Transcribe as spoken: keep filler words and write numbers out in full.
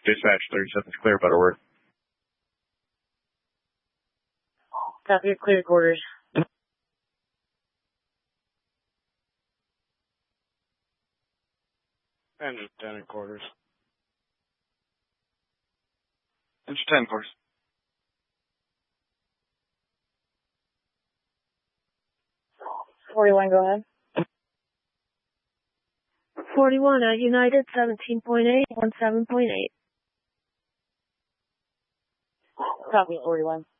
Dispatch thirty-seven's clear, Butterworth. Copy, clear quarters. Engine ten in quarters. Engine ten quarters. forty-one, go ahead. forty-one at United, seventeen point eight, seventeen point eight. Copy, forty-one.